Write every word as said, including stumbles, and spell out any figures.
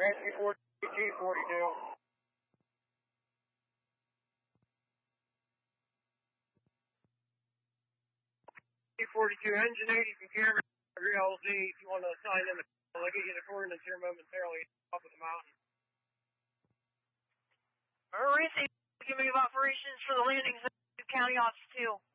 Rescue forty-two forty-two. forty-two, engine eighty from Cameron, L Z, if you want to sign in the call, I'll get you the coordinates here momentarily up at the mountain. Receive, give me operations for the landings of County Office two.